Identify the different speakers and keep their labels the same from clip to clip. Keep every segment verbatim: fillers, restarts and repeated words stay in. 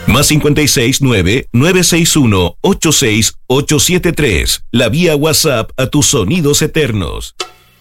Speaker 1: Más cincuenta y seis nueve, nueve seis uno, ocho seis ocho siete tres. La vía WhatsApp a tus sonidos eternos.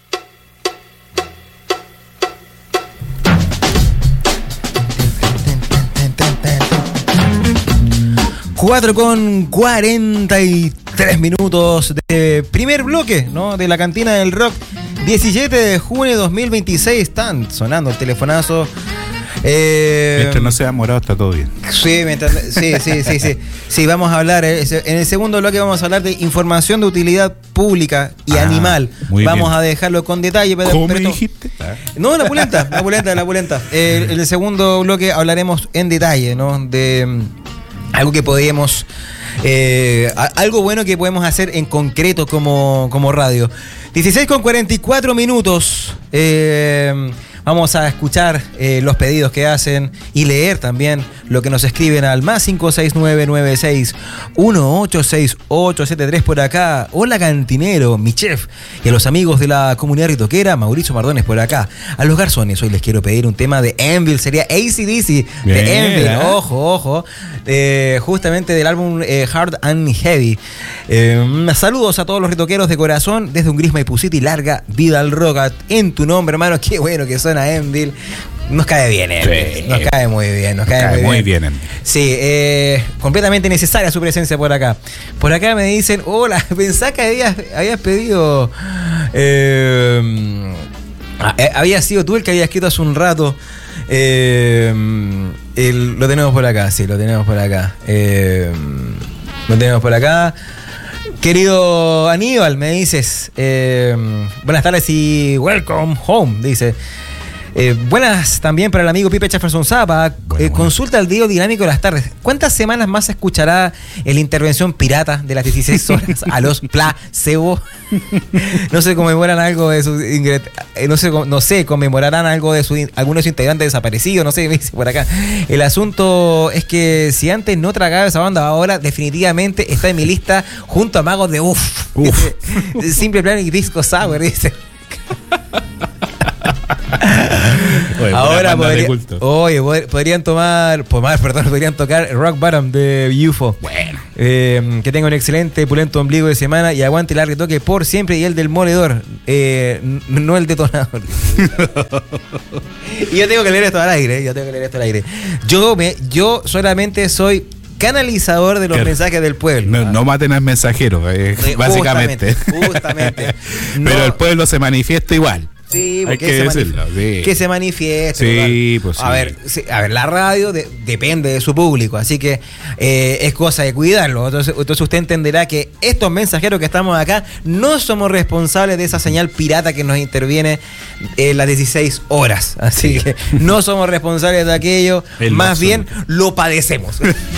Speaker 2: cuatro con cuarenta y tres minutos de primer bloque, ¿no? De la Cantina del Rock. diecisiete de junio de dos mil veintiséis. Están sonando el telefonazo. Eh,
Speaker 3: Mientras no sea morado está todo bien.
Speaker 2: Sí, mientras, sí, sí, sí, sí. Sí, vamos a hablar, eh, en el segundo bloque vamos a hablar de información de utilidad pública y ah, animal. Vamos bien. a dejarlo con detalle. Pero,
Speaker 3: ¿Cómo
Speaker 2: pero
Speaker 3: me
Speaker 2: esto,
Speaker 3: dijiste? Ah.
Speaker 2: No, la pulenta, la pulenta, la pulenta. Eh, en el segundo bloque hablaremos en detalle, ¿no? De um, algo que podemos... Eh, algo bueno que podemos hacer en concreto como, como radio. dieciséis con cuarenta y cuatro minutos. Eh, vamos a escuchar eh, los pedidos que hacen y leer también lo que nos escriben al más cinco seis nueve nueve seis uno ocho seis ocho siete tres por acá. Hola cantinero, mi chef, y a los amigos de la comunidad ritoquera, Mauricio Mardones por acá. A los garzones hoy les quiero pedir un tema de Anvil, sería A C D C de Anvil, ¿eh? Ojo, ojo, eh, justamente del álbum eh, Hard and Heavy. Eh, saludos a todos los ritoqueros de corazón desde un gris Maipú City, larga vida al rock en tu nombre, hermano. Qué bueno que suena Anvil. Nos cae bien, eh. Sí. Nos cae muy bien, nos cae, cae muy bien. bien sí, eh, completamente necesaria su presencia por acá. Por acá me dicen, hola, pensá que habías, habías pedido... Eh, había sido tú el que había escrito hace un rato. Eh, el, lo tenemos por acá, sí, lo tenemos por acá. Eh, lo tenemos por acá. Querido Aníbal, me dices, eh, buenas tardes y welcome home, dice. Eh, buenas también para el amigo Pipe Jefferson Zapa. Bueno, eh, consulta el día dinámico de las tardes. ¿Cuántas semanas más se escuchará la intervención pirata de las dieciséis horas a los placebo? No sé, conmemoran algo de sus eh, no sé, no sé, conmemorarán algo de su, algunos de sus integrantes desaparecidos, no sé, me dice por acá. El asunto es que si antes no tragaba esa banda, ahora definitivamente está en mi lista junto a Magos de Uf. Uf. Simple Plan y Disco Sour, dice. Oye, ahora podría, oye, podrían tomar, tomar, perdón, podrían tocar Rock Bottom de U F O. Bueno. Eh, que tenga un excelente, pulento ombligo de semana y aguante el retoque por siempre y el del moledor, eh, no el detonador. Y yo tengo que leer esto al aire, yo tengo que leer esto al aire. Yo, me, yo solamente soy canalizador de los claro. mensajes del pueblo.
Speaker 3: No, no maten al mensajero, eh, eh, básicamente.
Speaker 2: Justamente. justamente. No.
Speaker 3: Pero el pueblo se manifiesta igual.
Speaker 2: Sí,
Speaker 3: porque hay que,
Speaker 2: se
Speaker 3: decirlo,
Speaker 2: manif- sí. que se manifieste.
Speaker 3: Sí, pues sí.
Speaker 2: A ver, sí, a ver, la radio de, depende de su público, así que eh, es cosa de cuidarlo. Entonces, entonces usted entenderá que estos mensajeros que estamos acá no somos responsables de esa señal pirata que nos interviene en las dieciséis horas. Así sí. que no somos responsables de aquello, el más bien lo padecemos.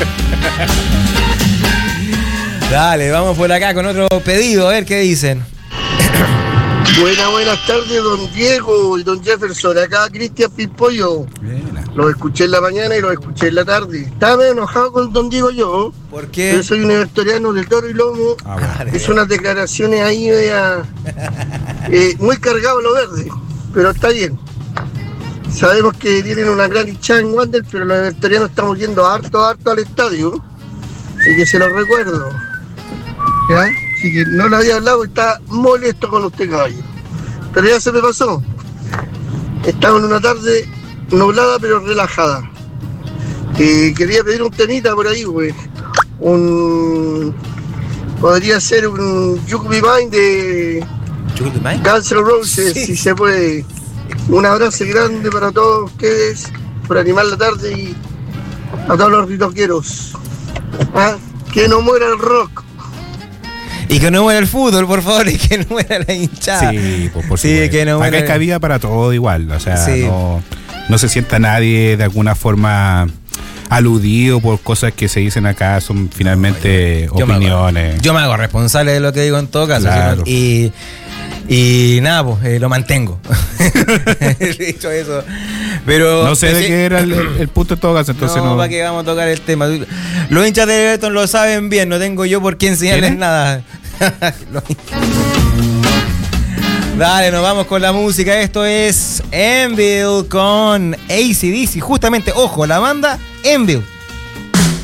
Speaker 2: Dale, vamos por acá con otro pedido, a ver qué dicen.
Speaker 4: Buenas, buenas tardes, don Diego y don Jefferson. Acá Cristian Pimpollo. Los escuché en la mañana y los escuché en la tarde. Estaba enojado con don Diego yo.
Speaker 2: ¿Por qué?
Speaker 4: Yo soy un historiano del Toro y Lomo. Ah, es unas declaraciones ahí media, eh, muy cargado lo verde, pero está bien. Sabemos que tienen una gran hinchada en Wander, pero los historianos estamos yendo harto, harto al estadio. Así que se los recuerdo. ¿Ya? Así que no le había hablado y está molesto con usted, caballero. Pero ya se me pasó. Estaba en una tarde nublada pero relajada. Eh, quería pedir un temita por ahí, güey. Un... Podría ser un You Could Be Mine de Guns N' Roses, sí. Si se puede. Un abrazo grande para todos ustedes por animar la tarde y a todos los ritoqueros. ¿Ah? Que no muera el rock.
Speaker 2: Y que no muera el fútbol, por favor, y que no muera la hinchada.
Speaker 3: Sí, pues por sí, que no muera. Acá es cabida para todo igual, o sea, sí. no, no se sienta nadie de alguna forma aludido por cosas que se dicen acá, son finalmente no, yo, opiniones.
Speaker 2: Me hago, yo me hago responsable de lo que digo en todo caso.
Speaker 3: Claro.
Speaker 2: Y, y nada, pues eh, lo mantengo. Dicho eso. Pero
Speaker 3: no sé de qué era el, el punto de todo caso, entonces no.
Speaker 2: No, para que vamos a tocar el tema. Los hinchas de Everton lo saben bien, no tengo yo por qué enseñarles nada. Dale, nos vamos con la música. Esto es Anvil con A C D C. Justamente, ojo, la banda Anvil.